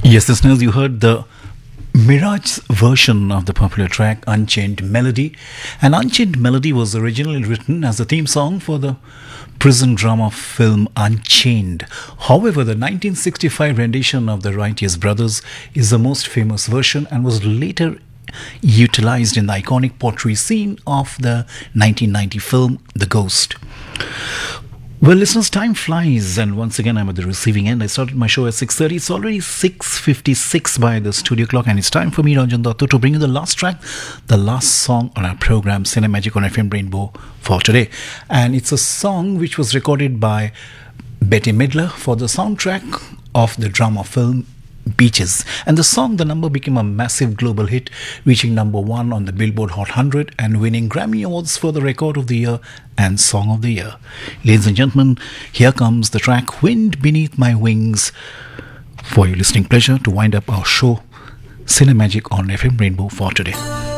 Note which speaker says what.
Speaker 1: Yes, listeners, you heard the Mirage version of the popular track Unchained Melody. And Unchained Melody was originally written as a theme song for the prison drama film Unchained. However, the 1965 rendition of the Righteous Brothers is the most famous version and was later utilized in the iconic pottery scene of the 1990 film The Ghost. Well, listeners, time flies, and once again, I'm at the receiving end. I started my show at 6:30. It's already 6:56 by the studio clock, and it's time for me, Ranjan Dotto, to bring you the last track, the last song on our program, Cinemagic on FM Rainbow, for today. And it's a song which was recorded by Bette Midler for the soundtrack of the drama film Beaches. And the song, The Number, became a massive global hit, reaching number one on the Billboard Hot 100 and winning Grammy Awards for the Record of the Year and Song of the Year. Ladies and gentlemen, here comes the track Wind Beneath My Wings for your listening pleasure to wind up our show Cinemagic on FM Rainbow for today.